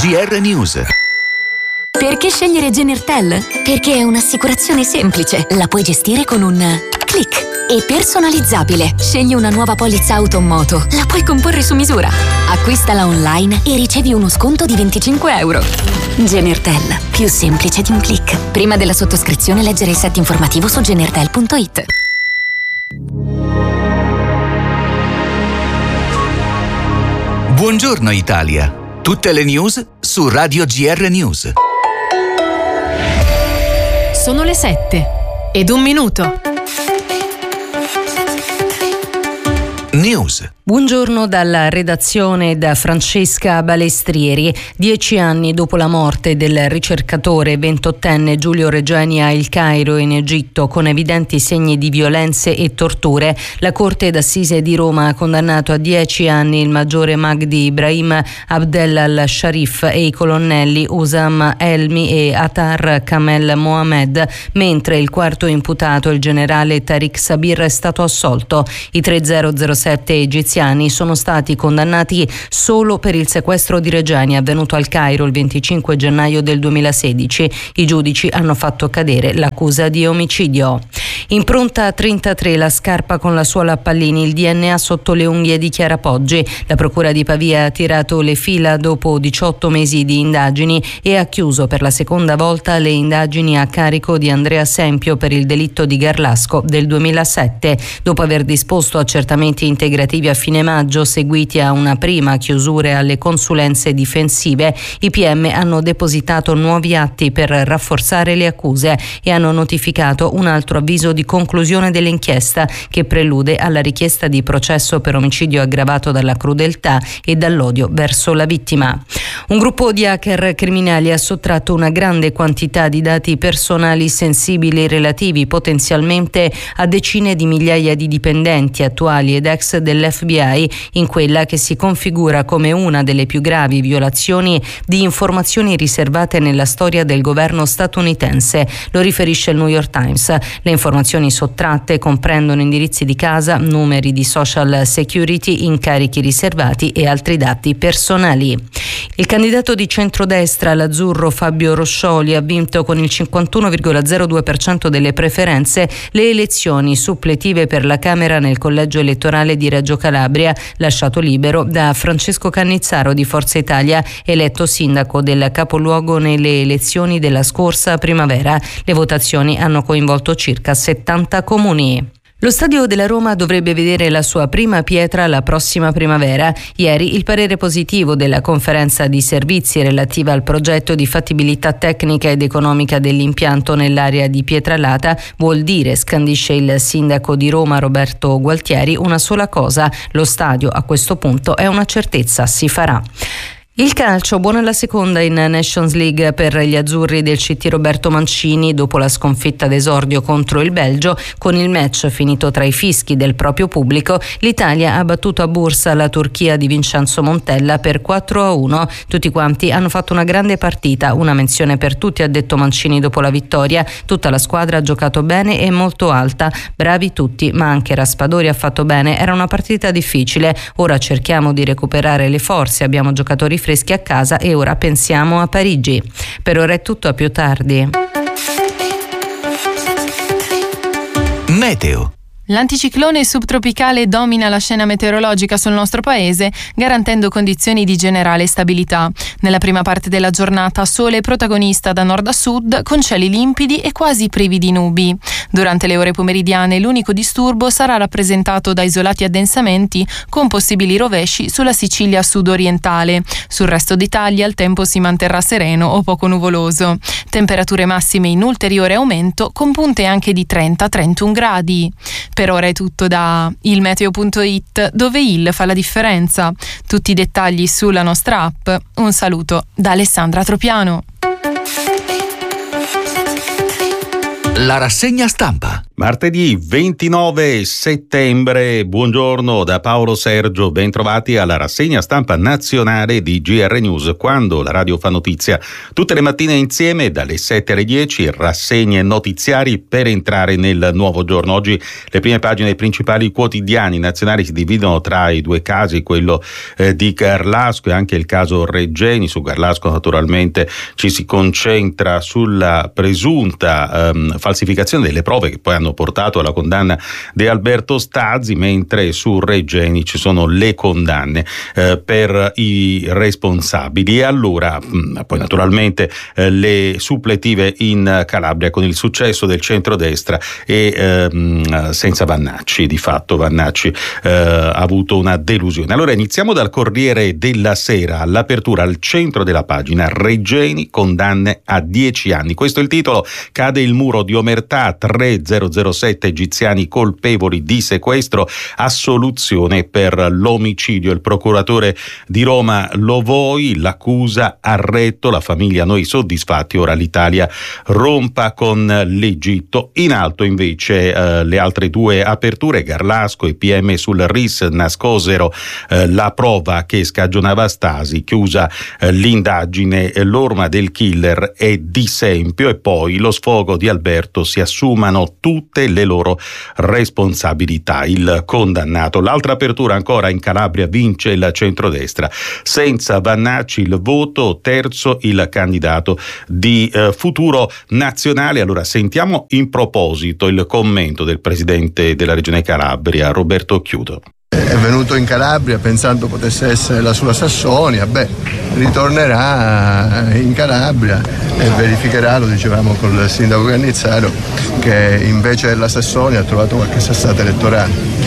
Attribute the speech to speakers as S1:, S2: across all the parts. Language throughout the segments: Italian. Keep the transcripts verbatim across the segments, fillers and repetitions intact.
S1: G R News.
S2: Perché scegliere Genertel? Perché è un'assicurazione semplice. La puoi gestire con un click. E personalizzabile. Scegli una nuova polizza auto o moto. La puoi comporre su misura. Acquistala online e ricevi uno sconto di venticinque euro. Genertel. Più semplice di un click. Prima della sottoscrizione leggere il set informativo su genertel punto it.
S1: Buongiorno Italia. Tutte le news su Radio G R News.
S3: Sono le sette ed un minuto.
S1: News.
S4: Buongiorno dalla redazione da Francesca Balestrieri. Dieci anni dopo la morte del ricercatore ventottenne Giulio Regeni a El Cairo in Egitto con evidenti segni di violenze e torture, la Corte d'Assise di Roma ha condannato a dieci anni il maggiore Magdi Ibrahim Abdel al-Sharif e i colonnelli Usam Elmi e Atar Kamel Mohamed, mentre il quarto imputato, il generale Tariq Sabir, è stato assolto. I tre zero zero sette egiziani sono stati condannati solo per il sequestro di Regeni avvenuto al Cairo il venticinque gennaio del duemilasedici. I giudici hanno fatto cadere l'accusa di omicidio. Impronta trentatré, la scarpa con la suola a pallini, il D N A sotto le unghie di Chiara Poggi. La procura di Pavia ha tirato le fila dopo diciotto mesi di indagini e ha chiuso per la seconda volta le indagini a carico di Andrea Sempio per il delitto di Garlasco del duemilasette. Dopo aver disposto accertamenti integrativi a fine maggio seguiti a una prima chiusura alle consulenze difensive, i P M hanno depositato nuovi atti per rafforzare le accuse e hanno notificato un altro avviso di conclusione dell'inchiesta che prelude alla richiesta di processo per omicidio aggravato dalla crudeltà e dall'odio verso la vittima. Un gruppo di hacker criminali ha sottratto una grande quantità di dati personali sensibili relativi potenzialmente a decine di migliaia di dipendenti attuali ed ex dell'F B I in quella che si configura come una delle più gravi violazioni di informazioni riservate nella storia del governo statunitense. Lo riferisce il New York Times. Le informazioni sottratte comprendono indirizzi di casa, numeri di social security, incarichi riservati e altri dati personali. Il candidato di centrodestra all'azzurro Fabio Roscioli ha vinto con il cinquantuno virgola zero due per cento delle preferenze le elezioni suppletive per la Camera nel collegio elettorale di Reggio Calabria, lasciato libero da Francesco Cannizzaro di Forza Italia, eletto sindaco del capoluogo nelle elezioni della scorsa primavera. Le votazioni hanno coinvolto circa settanta comuni. Lo stadio della Roma dovrebbe vedere la sua prima pietra la prossima primavera. Ieri il parere positivo della conferenza di servizi relativa al progetto di fattibilità tecnica ed economica dell'impianto nell'area di Pietralata vuol dire, scandisce il sindaco di Roma Roberto Gualtieri, una sola cosa: lo stadio a questo punto è una certezza, si farà. Il calcio, buona la seconda in Nations League per gli azzurri del C T Roberto Mancini dopo la sconfitta d'esordio contro il Belgio. Con il match finito tra i fischi del proprio pubblico, l'Italia ha battuto a Bursa la Turchia di Vincenzo Montella per quattro a uno. Tutti quanti hanno fatto una grande partita, una menzione per tutti, ha detto Mancini dopo la vittoria. Tutta la squadra ha giocato bene e molto alta, bravi tutti, ma anche Raspadori ha fatto bene. Era una partita difficile, ora cerchiamo di recuperare le forze, abbiamo giocatori freschi a casa e ora pensiamo a Parigi. Per ora è tutto, a più tardi.
S1: Meteo.
S3: L'anticiclone subtropicale domina la scena meteorologica sul nostro paese, garantendo condizioni di generale stabilità. Nella prima parte della giornata sole protagonista da nord a sud, con cieli limpidi e quasi privi di nubi. Durante le ore pomeridiane l'unico disturbo sarà rappresentato da isolati addensamenti con possibili rovesci sulla Sicilia sud-orientale. Sul resto d'Italia il tempo si manterrà sereno o poco nuvoloso. Temperature massime in ulteriore aumento, con punte anche di trenta trentuno gradi. Per ora è tutto da ilmeteo punto it, dove il fa la differenza. Tutti i dettagli sulla nostra app. Un saluto da Alessandra Tropiano.
S1: La rassegna stampa.
S5: Martedì ventinove settembre, buongiorno da Paolo Sergio, ben trovati alla rassegna stampa nazionale di G R News, quando la radio fa notizia. Tutte le mattine insieme dalle sette alle dieci, rassegne notiziari per entrare nel nuovo giorno. Oggi le prime pagine dei principali quotidiani nazionali si dividono tra i due casi, quello eh, di Garlasco e anche il caso Regeni. Su Garlasco naturalmente ci si concentra sulla presunta ehm, falsificazione delle prove che poi hanno portato alla condanna di Alberto Stazzi, mentre su Regeni ci sono le condanne eh, per i responsabili. E allora mh, poi naturalmente eh, le suppletive in Calabria con il successo del centrodestra e ehm, senza Vannacci. Di fatto Vannacci eh, ha avuto una delusione. Allora iniziamo dal Corriere della Sera, all'apertura al centro della pagina: Regeni condanne a dieci anni. Questo è il titolo. Cade il muro di omertà, tre zero zero sette egiziani colpevoli di sequestro, assoluzione per l'omicidio. Il procuratore di Roma Lovoi, l'accusa ha retto, la famiglia noi soddisfatti, ora l'Italia rompa con l'Egitto. In alto invece eh, le altre due aperture: Garlasco e P M sul R I S nascosero eh, la prova che scagionava Stasi, chiusa eh, l'indagine, eh, l'orma del killer è di Sempio, e poi lo sfogo di Alberto, si assumano tutte le loro responsabilità. Il condannato. L'altra apertura ancora in Calabria: vince il centrodestra, senza Vannacci il voto, terzo il candidato di eh, Futuro Nazionale. Allora sentiamo in proposito il commento del presidente della regione Calabria, Roberto Chiuto.
S6: È venuto in Calabria pensando potesse essere la sua Sassonia, beh, ritornerà in Calabria e verificherà, lo dicevamo col sindaco Cannizzaro, che invece della Sassonia ha trovato qualche sassata elettorale.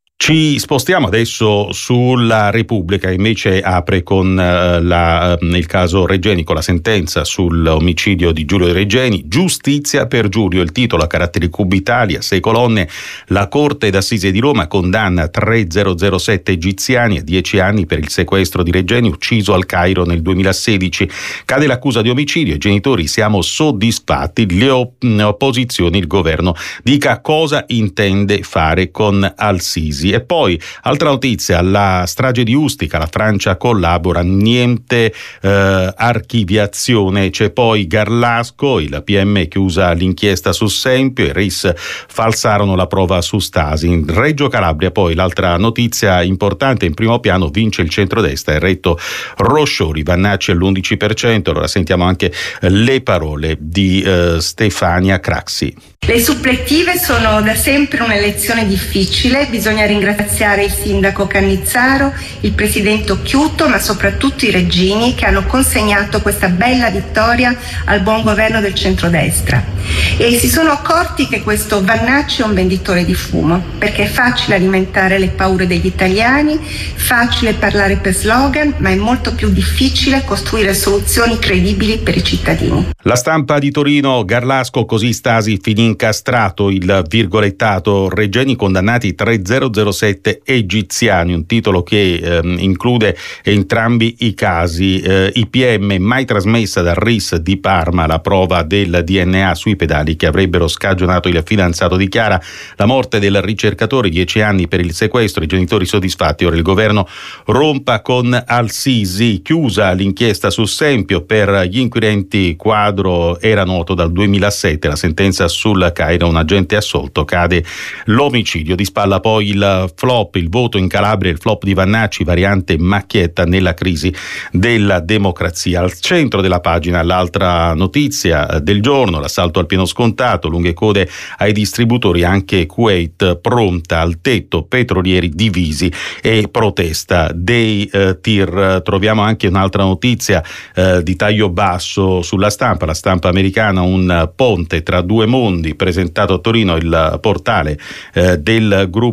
S5: Ci spostiamo adesso sulla Repubblica, che invece apre con uh, la, uh, il caso Regeni, con la sentenza sull'omicidio di Giulio Regeni. Giustizia per Giulio, il titolo a caratteri cubitali a sei colonne. La Corte d'Assise di Roma condanna tre zero zero sette egiziani a dieci anni per il sequestro di Regeni, ucciso al Cairo nel duemilasedici. Cade l'accusa di omicidio, i genitori siamo soddisfatti, le op- opposizioni, il governo dica cosa intende fare con Al-Sisi. E poi, altra notizia, la strage di Ustica, la Francia collabora, niente eh, archiviazione. C'è poi Garlasco, il P M chiusa l'inchiesta su Sempio, i R I S falsarono la prova su Stasi. In Reggio Calabria poi l'altra notizia importante in primo piano: vince il centrodestra, è retto Roscioli, Vannacci all'undici per cento. Allora sentiamo anche le parole di eh, Stefania Craxi.
S7: Le suppletive sono da sempre un'elezione difficile, bisogna ringraziare il sindaco Cannizzaro, il presidente Occhiuto, ma soprattutto i reggini che hanno consegnato questa bella vittoria al buon governo del centrodestra. E si sono accorti che questo Vannacci è un venditore di fumo, perché è facile alimentare le paure degli italiani, facile parlare per slogan, ma è molto più difficile costruire soluzioni credibili per i cittadini.
S5: La Stampa di Torino: Garlasco, così Stasi finì incastrato, il virgolettato: Regeni condannati tre zero zero sette egiziani, un titolo che eh, include entrambi i casi. Eh, I P M, mai trasmessa dal R I S di Parma la prova del D N A sui pedali che avrebbero scagionato il fidanzato di Chiara, la morte del ricercatore, dieci anni per il sequestro, i genitori soddisfatti, ora il governo rompa con Al-Sisi, chiusa l'inchiesta su Sempio, per gli inquirenti quadro era noto dal duemilasette, la sentenza sul Cairo, un agente assolto, cade l'omicidio. Di spalla poi il flop, il voto in Calabria, il flop di Vannacci, variante macchietta nella crisi della democrazia. Al centro della pagina l'altra notizia del giorno: l'assalto al pieno scontato, lunghe code ai distributori, anche Kuwait pronta al tetto, petrolieri divisi e protesta dei eh, tir. Troviamo anche un'altra notizia eh, di taglio basso sulla Stampa, la Stampa americana: un ponte tra due mondi, presentato a Torino, il portale eh, del gruppo S A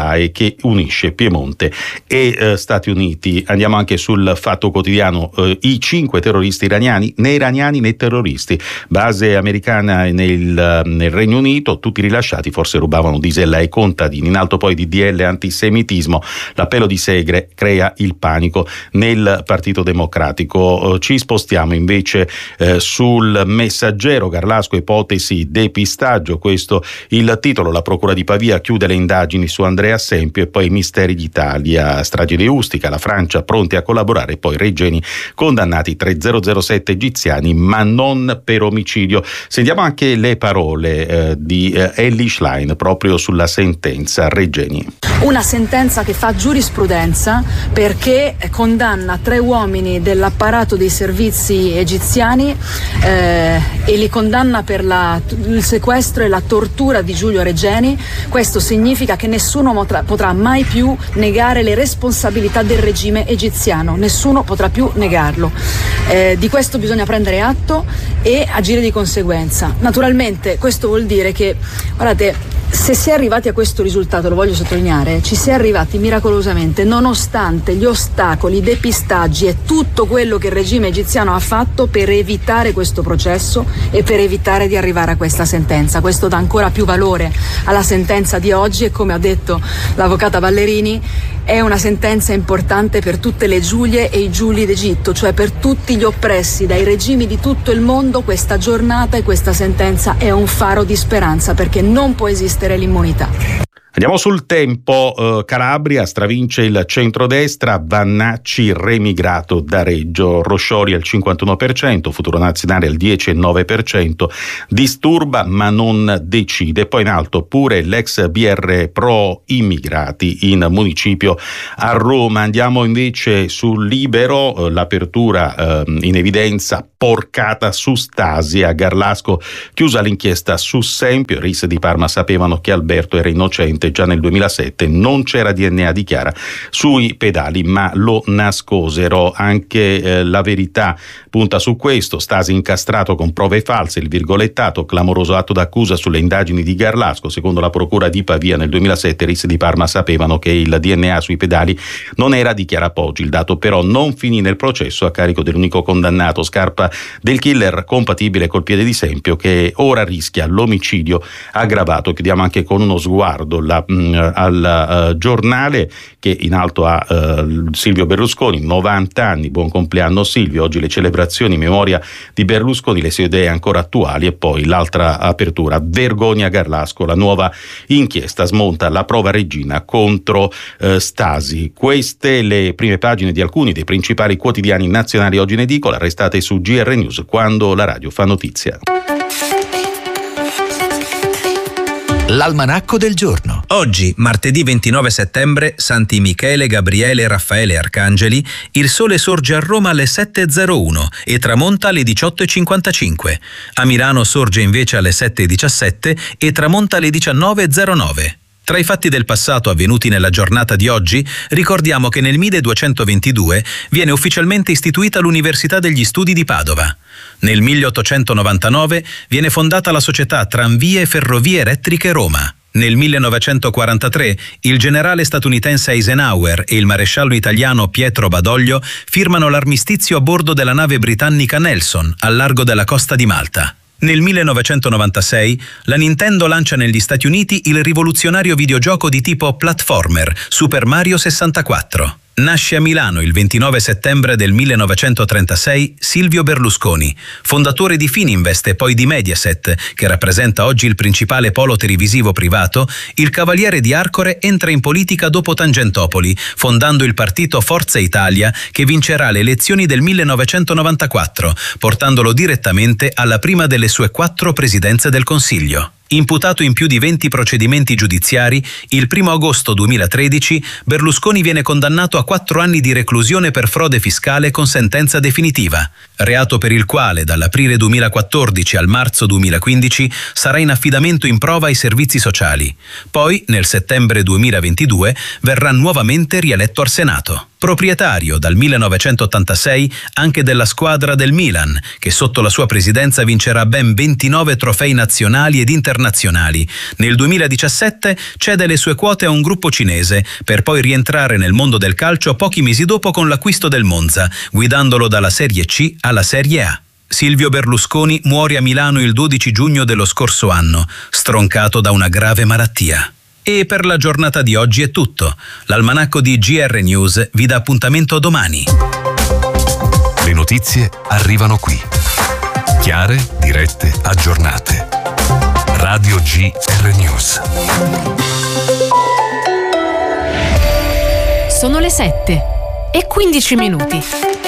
S5: SAE che unisce Piemonte e eh, Stati Uniti. Andiamo anche sul Fatto Quotidiano, eh, i cinque terroristi iraniani, né iraniani né terroristi, base americana nel, nel Regno Unito, tutti rilasciati, forse rubavano diesel ai contadini. In alto poi D D L antisemitismo, l'appello di Segre crea il panico nel Partito Democratico. Ci spostiamo invece eh, sul Messaggero, Garlasco ipotesi depistaggio, questo il titolo. La Procura di Pavia chiude le indagini su Andrea Sempio e poi i misteri d'Italia, strage di Ustica, la Francia pronti a collaborare, poi Regeni condannati tre zero sette egiziani ma non per omicidio. Sentiamo anche le parole eh, di eh, Elly Schlein proprio sulla sentenza Regeni.
S8: Una sentenza che fa giurisprudenza perché condanna tre uomini dell'apparato dei servizi egiziani eh, e li condanna per la, il sequestro e la tortura di Giulio Regeni. Questo significa che nessuno potrà, potrà mai più negare le responsabilità del regime egiziano, nessuno potrà più negarlo. Eh, di questo bisogna prendere atto e agire di conseguenza. Naturalmente questo vuol dire che, guardate, se si è arrivati a questo risultato, lo voglio sottolineare, ci si è arrivati miracolosamente nonostante gli ostacoli, i depistaggi e tutto quello che il regime egiziano ha fatto per evitare questo processo e per evitare di arrivare a questa sentenza. Questo dà ancora più valore alla sentenza di oggi e, come ha detto l'avvocata Ballerini, è una sentenza importante per tutte le Giulie e i Giuli d'Egitto, cioè per tutti gli oppressi dai regimi di tutto il mondo. Questa giornata e questa sentenza è un faro di speranza, perché non può esistere l'immunità.
S5: Andiamo sul Tempo, eh, Calabria stravince il centrodestra, Vannacci remigrato da Reggio, Rosciori al cinquantuno per cento, Futuro Nazionale al dieci virgola nove per cento, disturba ma non decide. Poi in alto pure l'ex B R pro immigrati in municipio a Roma. Andiamo invece sul Libero, eh, l'apertura eh, in evidenza, porcata su Stasi, a Garlasco chiusa l'inchiesta su Sempio, i R I S di Parma sapevano che Alberto era innocente già nel duemilasette, non c'era D N A, dichiara, sui pedali, ma lo nascosero. Anche eh, La Verità punta su questo, Stasi incastrato con prove false, il virgolettato, clamoroso atto d'accusa sulle indagini di Garlasco, secondo la procura di Pavia nel duemilasette i R I S di Parma sapevano che il D N A sui pedali non era, dichiara Poggi. Il dato però non finì nel processo a carico dell'unico condannato, scarpa del killer compatibile col piede di Sempio, che ora rischia l'omicidio aggravato. Chiudiamo anche con uno sguardo la, mh, al uh, giornale che in alto ha uh, Silvio Berlusconi, novanta anni, buon compleanno Silvio, oggi le celebrazioni in memoria di Berlusconi, le sue idee ancora attuali. E poi l'altra apertura, vergogna Garlasco, la nuova inchiesta smonta la prova regina contro uh, Stasi. Queste le prime pagine di alcuni dei principali quotidiani nazionali oggi in edicola. Restate su G R News, quando la radio fa notizia.
S1: L'almanacco del giorno.
S9: Oggi, martedì ventinove settembre, Santi Michele, Gabriele, Raffaele e Arcangeli, il sole sorge a Roma alle sette e zero uno e tramonta alle diciotto e cinquantacinque. A Milano sorge invece alle sette e diciassette e tramonta alle diciannove e zero nove. Tra i fatti del passato avvenuti nella giornata di oggi, ricordiamo che nel milleduecentoventidue viene ufficialmente istituita l'Università degli Studi di Padova. Nel milleottocentonovantanove viene fondata la società Tranvie e Ferrovie Elettriche Roma. Nel millenovecentoquarantatré il generale statunitense Eisenhower e il maresciallo italiano Pietro Badoglio firmano l'armistizio a bordo della nave britannica Nelson, al largo della costa di Malta. Nel millenovecentonovantasei la Nintendo lancia negli Stati Uniti il rivoluzionario videogioco di tipo platformer Super Mario sessantaquattro. Nasce a Milano il ventinove settembre del millenovecentotrentasei Silvio Berlusconi, fondatore di Fininvest e poi di Mediaset, che rappresenta oggi il principale polo televisivo privato. Il cavaliere di Arcore entra in politica dopo Tangentopoli, fondando il partito Forza Italia, che vincerà le elezioni del millenovecentonovantaquattro, portandolo direttamente alla prima delle sue quattro presidenze del Consiglio. Imputato in più di venti procedimenti giudiziari, il primo agosto duemilatredici Berlusconi viene condannato a quattro anni di reclusione per frode fiscale con sentenza definitiva, reato per il quale dall'aprile duemilaquattordici al marzo duemilaquindici sarà in affidamento in prova ai servizi sociali. Poi, nel settembre duemilaventidue, verrà nuovamente rieletto al Senato. proprietario dal millenovecentottantasei anche della squadra del Milan, che sotto la sua presidenza vincerà ben ventinove trofei nazionali ed internazionali. Nel duemiladiciassette cede le sue quote a un gruppo cinese, per poi rientrare nel mondo del calcio pochi mesi dopo con l'acquisto del Monza, guidandolo dalla Serie C alla Serie A. Silvio Berlusconi muore a Milano il dodici giugno dello scorso anno, stroncato da una grave malattia. E per la giornata di oggi è tutto. L'almanacco di G R News vi dà appuntamento domani.
S10: Le notizie arrivano qui. Chiare, dirette, aggiornate. Radio G R News.
S11: Sono le sette e quindici minuti.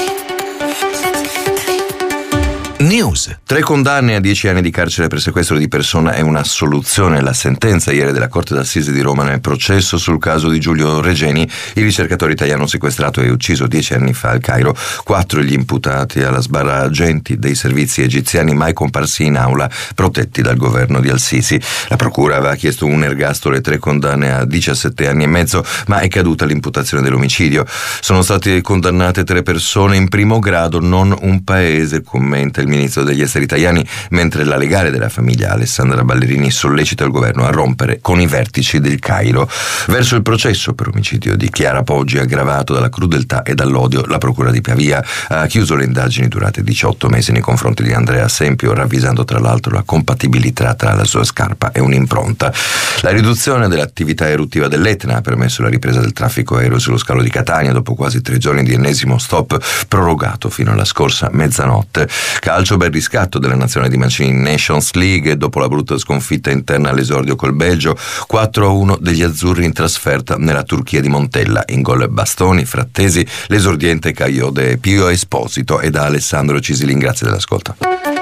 S1: News.
S12: Tre condanne a dieci anni di carcere per sequestro di persona è un'assoluzione. La sentenza ieri della Corte d'Assise di Roma nel processo sul caso di Giulio Regeni, il ricercatore italiano sequestrato e ucciso dieci anni fa al Cairo. Quattro gli imputati alla sbarra agenti dei servizi egiziani mai comparsi in aula, protetti dal governo di Al-Sisi. La procura aveva chiesto un ergastolo e tre condanne a diciassette anni e mezzo, ma è caduta l'imputazione dell'omicidio. Sono state condannate tre persone in primo grado, non un paese, commenta il ministro degli esteri italiani, mentre la legale della famiglia Alessandra Ballerini sollecita il governo a rompere con i vertici del Cairo. Verso il processo per omicidio di Chiara Poggi aggravato dalla crudeltà e dall'odio, la procura di Pavia ha chiuso le indagini durate diciotto mesi nei confronti di Andrea Sempio, ravvisando tra l'altro la compatibilità tra la sua scarpa e un'impronta. La riduzione dell'attività eruttiva dell'Etna ha permesso la ripresa del traffico aereo sullo scalo di Catania dopo quasi tre giorni di ennesimo stop prorogato fino alla scorsa mezzanotte. Calcio bel riscatto della nazionale di Mancini in Nations League dopo la brutta sconfitta interna all'esordio col Belgio. Quattro a uno degli azzurri in trasferta nella Turchia di Montella. In gol Bastoni, Frattesi, l'esordiente Caiode Pio Esposito e da Alessandro Cisilin. Grazie dell'ascolto.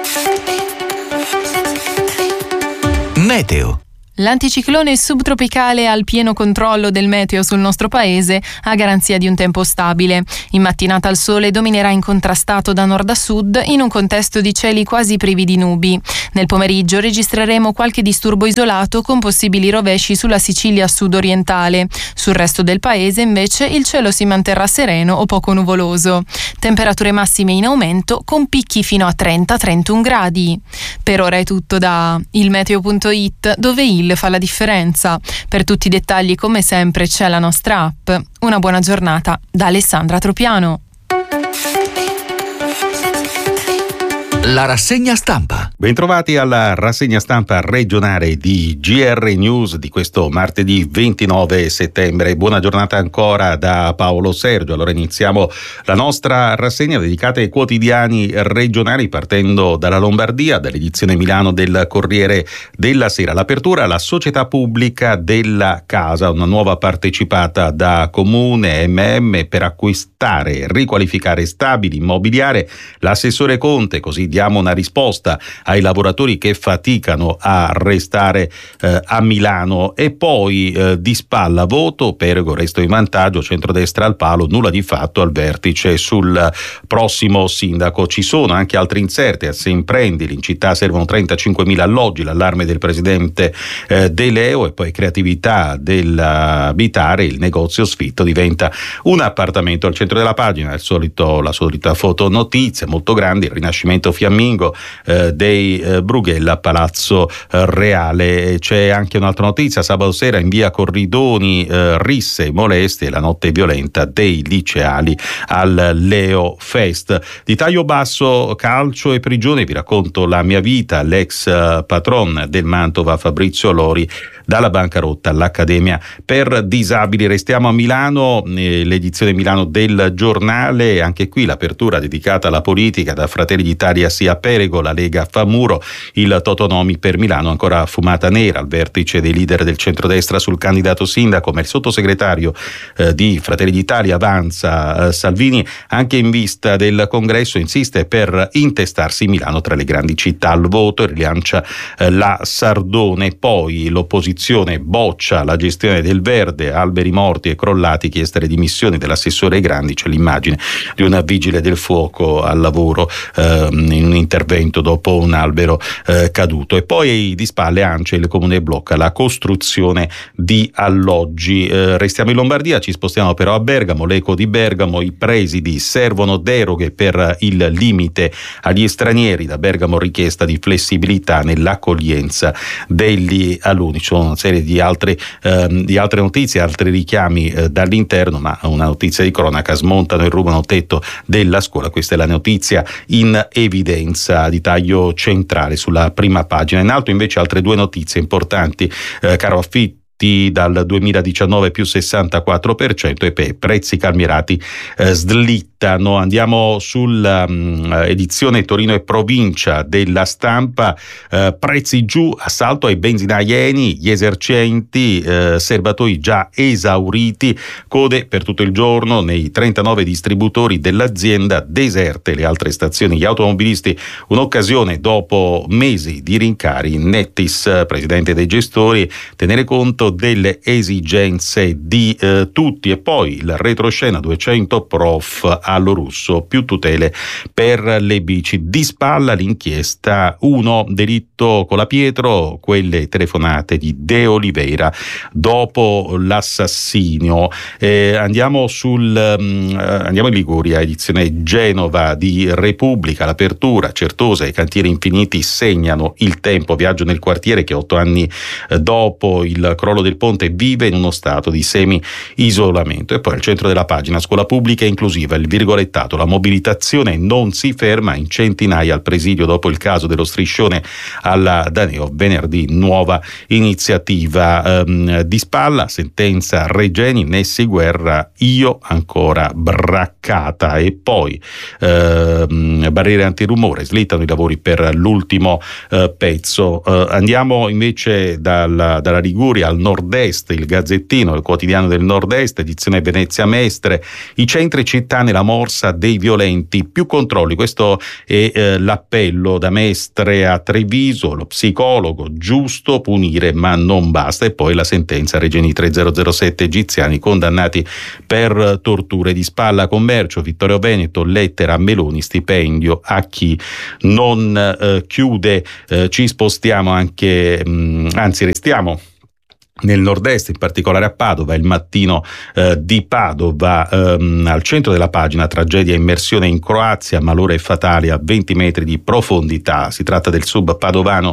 S1: Meteo.
S3: L'anticiclone subtropicale ha il pieno controllo del meteo sul nostro paese, a garanzia di un tempo stabile. In mattinata il sole dominerà incontrastato da nord a sud in un contesto di cieli quasi privi di nubi. Nel pomeriggio registreremo qualche disturbo isolato con possibili rovesci sulla Sicilia sud-orientale. Sul resto del paese invece il cielo si manterrà sereno o poco nuvoloso. Temperature massime in aumento con picchi fino a trenta trentuno gradi. Per ora è tutto da ilmeteo punto it, dove il fa la differenza. Per tutti i dettagli, come sempre, c'è la nostra app. Una buona giornata da Alessandra Tropiano.
S1: La rassegna stampa.
S5: Bentrovati alla rassegna stampa regionale di G R News di questo martedì ventinove settembre. Buona giornata ancora da Paolo Sergio. Allora iniziamo la nostra rassegna dedicata ai quotidiani regionali, partendo dalla Lombardia, dall'edizione Milano del Corriere della Sera. L'apertura alla società pubblica della casa, una nuova partecipata da Comune M M per acquistare e riqualificare stabili immobiliare. L'assessore Conte, così diamo una risposta ai lavoratori che faticano a restare eh, a Milano. E poi eh, di spalla voto, Perego resto in vantaggio, centrodestra al palo, nulla di fatto al vertice sul prossimo sindaco. Ci sono anche altri inserti, a Semprendili in città servono trentacinquemila alloggi, l'allarme del presidente eh, De Leo. E poi creatività dell'abitare, il negozio sfitto diventa un appartamento. Al centro della pagina il solito, la solita foto notizia molto grande, il rinascimento fiammingo eh, dei eh, Brughella, Palazzo eh, Reale. C'è anche un'altra notizia: sabato sera in via Corridoni eh, risse e molestie, la notte violenta dei liceali al Leo Fest. Di taglio basso calcio e prigione, vi racconto la mia vita, l'ex eh, patron del Mantova Fabrizio Lori, dalla bancarotta all'Accademia per disabili. Restiamo a Milano, eh, l'edizione Milano del Giornale, anche qui l'apertura dedicata alla politica da Fratelli d'Italia sia Perego, la Lega fa muro, il Totonomi per Milano ancora fumata nera al vertice dei leader del centrodestra sul candidato sindaco, ma il sottosegretario eh, di Fratelli d'Italia Avanza eh, Salvini, anche in vista del congresso, insiste per intestarsi Milano tra le grandi città al voto e rilancia eh, la Sardone. Poi l'opposizione boccia la gestione del verde, alberi morti e crollati, chieste le dimissioni dell'assessore Grandi. C'è l'immagine di una vigile del fuoco al lavoro eh, in un intervento dopo una albero eh, caduto. E poi di spalle ANCE, il comune blocca la costruzione di alloggi. Eh, restiamo in Lombardia, ci spostiamo però a Bergamo, l'eco di Bergamo, i presidi servono deroghe per il limite agli stranieri, da Bergamo richiesta di flessibilità nell'accoglienza degli alunni. Ci sono una serie di altre, ehm, di altre notizie, altri richiami eh, dall'interno, ma una notizia di cronaca: smontano e rubano tetto della scuola. Questa è la notizia in evidenza di taglio centrale sulla prima pagina. In alto invece altre due notizie importanti: eh, caro affitto dal duemiladiciannove più sessantaquattro per cento e pe- prezzi calmierati eh, slittano. Andiamo sull'edizione um, Torino e provincia della Stampa. Eh, prezzi giù, assalto ai benzinai Eni, gli esercenti, eh, serbatoi già esauriti, code per tutto il giorno nei trentanove distributori dell'azienda, deserte le altre stazioni. Gli automobilisti, un'occasione dopo mesi di rincari. Nettis, presidente dei gestori, tenere conto delle esigenze di eh, tutti. E poi il retroscena duecento prof allo russo, più tutele per le bici. Di spalla l'inchiesta uno, delitto Colapietro, quelle telefonate di De Oliveira dopo l'assassinio. Eh, andiamo sul um, andiamo in Liguria, edizione Genova di Repubblica, l'apertura, Certosa, i cantieri infiniti segnano il tempo. Viaggio nel quartiere che otto anni eh, dopo il crollo del ponte vive in uno stato di semi-isolamento. E poi al centro della pagina, scuola pubblica inclusiva, il virgolettato, la mobilitazione non si ferma, in centinaia al presidio dopo il caso dello striscione alla Daneo. Venerdì nuova iniziativa. Ehm, di spalla, sentenza Regeni, Nessi Guerra, io ancora braccata. E poi ehm, barriere antirumore, slittano i lavori per l'ultimo eh, pezzo. Eh, andiamo invece dalla, dalla Liguria al nord-est, il Gazzettino, il quotidiano del nord-est, edizione Venezia Mestre, i centri città nella morsa dei violenti, più controlli. Questo è eh, l'appello da Mestre a Treviso, lo psicologo, giusto punire ma non basta. E poi la sentenza Regeni tremilazerosette egiziani condannati per torture. Di spalla commercio, Vittorio Veneto, lettera a Meloni, stipendio a chi non eh, chiude. Eh, ci spostiamo anche, mh, anzi restiamo nel nord-est, in particolare a Padova. Il Mattino eh, di Padova, ehm, al centro della pagina, tragedia immersione in Croazia, malore fatale a venti metri di profondità. Si tratta del sub padovano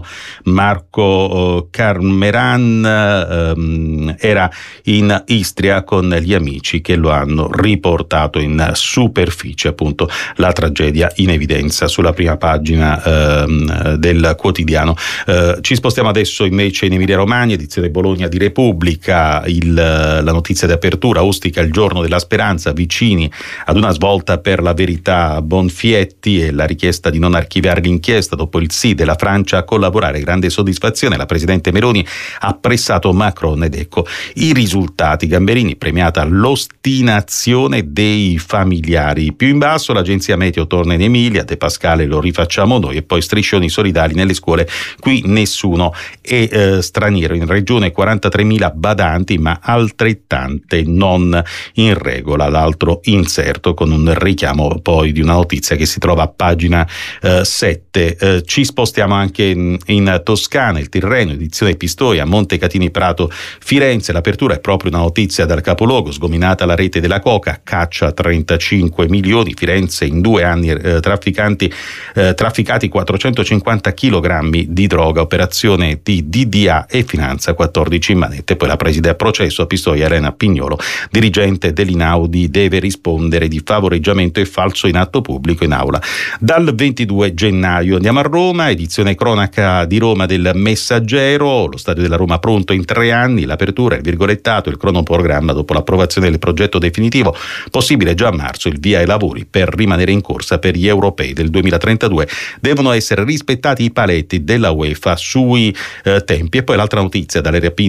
S5: Marco eh, Carmeran, ehm, era in Istria con gli amici che lo hanno riportato in superficie. Appunto la tragedia in evidenza sulla prima pagina ehm, del quotidiano. Eh, ci spostiamo adesso invece in Emilia Romagna, edizione Bologna di Repubblica, il, la notizia di apertura: Ostica il giorno della speranza, vicini ad una svolta per la verità. Bonfietti e la richiesta di non archiviare l'inchiesta dopo il sì della Francia a collaborare. Grande soddisfazione, la presidente Meloni ha pressato Macron ed ecco i risultati. Gamberini, premiata l'ostinazione dei familiari. Più in basso l'agenzia Meteo torna in Emilia, De Pascale lo rifacciamo noi. E poi striscioni solidali nelle scuole, qui nessuno è eh, straniero. In regione quarantatremila badanti ma altrettante non in regola. L'altro inserto con un richiamo poi di una notizia che si trova a pagina eh, sette. Eh, ci spostiamo anche in, in Toscana, il Tirreno, edizione Pistoia, Montecatini Prato Firenze. L'apertura è proprio una notizia dal capoluogo: sgominata la rete della coca, caccia trentacinque milioni. Firenze in due anni eh, trafficanti eh, trafficati quattrocentocinquanta chilogrammi di droga, operazione di D D A e finanza quattordici manette. Poi la preside a processo a Pistoia, Elena Pignolo, dirigente dell'Inaudi, deve rispondere di favoreggiamento e falso in atto pubblico in aula dal ventidue gennaio. Andiamo a Roma, edizione cronaca di Roma del Messaggero, lo stadio della Roma pronto in tre anni, l'apertura, il virgolettato, il cronoprogramma dopo l'approvazione del progetto definitivo, possibile già a marzo il via ai lavori per rimanere in corsa per gli europei del duemilatrentadue. Devono essere rispettati i paletti della UEFA sui eh, tempi. E poi l'altra notizia dalle rapine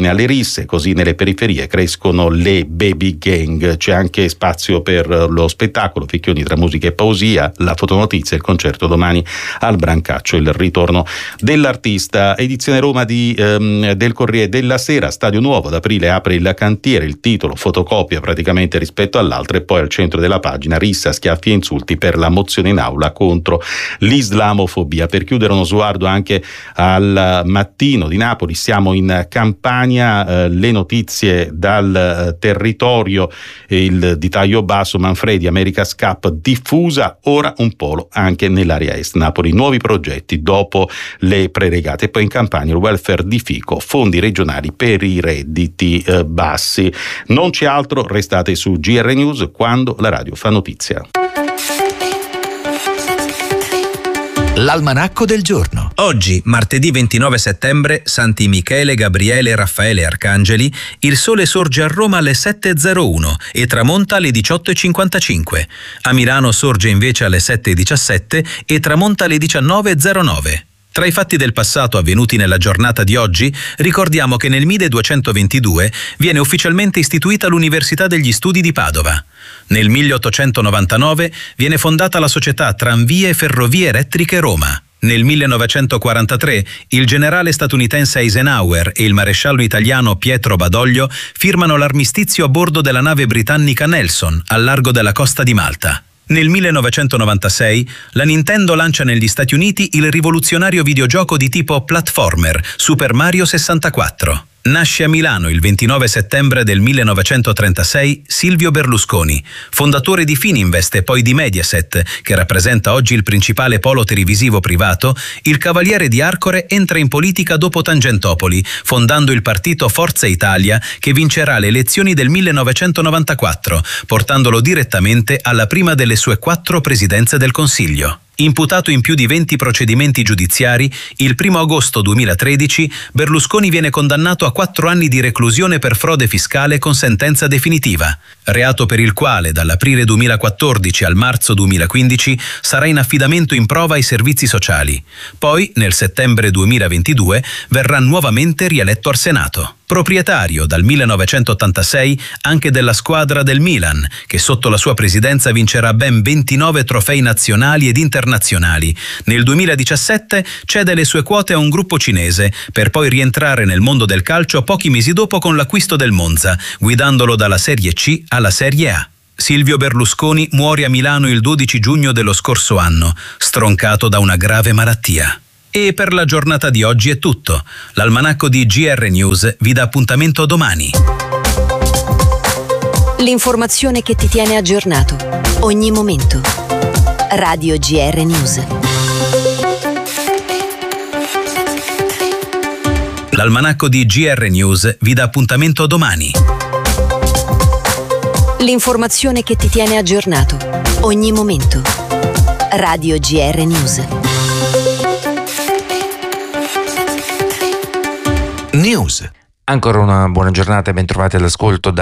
S5: fine alle risse, così nelle periferie crescono le baby gang. C'è anche spazio per lo spettacolo, ficchioni tra musica e poesia, la fotonotizia, il concerto domani al Brancaccio, il ritorno dell'artista. Edizione Roma di, ehm, del Corriere della Sera, Stadio Nuovo, ad aprile apre il cantiere, il titolo fotocopia praticamente rispetto all'altro, e poi al centro della pagina rissa, schiaffi e insulti per la mozione in aula contro l'islamofobia. Per chiudere uno sguardo anche al Mattino di Napoli, siamo in Campania, eh, le notizie dal eh, territorio, il di taglio basso, Manfredi, America's Cup diffusa, ora un polo anche nell'area est, Napoli nuovi progetti dopo le preregate. E poi in Campania il welfare di Fico, fondi regionali per i redditi eh, bassi. Non c'è altro, restate su G R News quando la radio fa notizia.
S1: L'almanacco del giorno.
S9: Oggi, martedì ventinove settembre, Santi Michele, Gabriele, Raffaele e Arcangeli, il sole sorge a Roma alle sette e zero uno e tramonta alle diciotto e cinquantacinque. A Milano sorge invece alle sette e diciassette e tramonta alle diciannove e zero nove. Tra i fatti del passato avvenuti nella giornata di oggi, ricordiamo che nel milleduecentoventidue viene ufficialmente istituita l'Università degli Studi di Padova. Nel milleottocentonovantanove viene fondata la società Tranvie e Ferrovie Elettriche Roma. Nel millenovecentoquarantatré il generale statunitense Eisenhower e il maresciallo italiano Pietro Badoglio firmano l'armistizio a bordo della nave britannica Nelson, al largo della costa di Malta. Nel millenovecentonovantasei la Nintendo lancia negli Stati Uniti il rivoluzionario videogioco di tipo platformer Super Mario sessantaquattro. Nasce a Milano il ventinove settembre del millenovecentotrentasei Silvio Berlusconi, fondatore di Fininvest e poi di Mediaset, che rappresenta oggi il principale polo televisivo privato. Il cavaliere di Arcore entra in politica dopo Tangentopoli, fondando il partito Forza Italia, che vincerà le elezioni del millenovecentonovantaquattro, portandolo direttamente alla prima delle sue quattro presidenze del Consiglio. Imputato in più di venti procedimenti giudiziari, il primo agosto duemilatredici Berlusconi viene condannato a quattro anni di reclusione per frode fiscale con sentenza definitiva, reato per il quale dall'aprile duemilaquattordici al marzo duemilaquindici sarà in affidamento in prova ai servizi sociali. Poi, nel settembre duemilaventidue, verrà nuovamente rieletto al Senato. Proprietario dal millenovecentottantasei anche della squadra del Milan, che sotto la sua presidenza vincerà ben ventinove trofei nazionali ed internazionali. Nel duemiladiciassette cede le sue quote a un gruppo cinese, per poi rientrare nel mondo del calcio pochi mesi dopo con l'acquisto del Monza, guidandolo dalla Serie C alla Serie A. Silvio Berlusconi muore a Milano il dodici giugno dello scorso anno, stroncato da una grave malattia. E per la giornata di oggi è tutto. L'almanacco di G R News vi dà appuntamento domani.
S2: L'informazione che ti tiene aggiornato. Ogni momento. Radio G R News.
S9: L'almanacco di G R News vi dà appuntamento domani.
S2: L'informazione che ti tiene aggiornato. Ogni momento. Radio G R News.
S1: News.
S13: Ancora una buona giornata e ben trovati all'ascolto da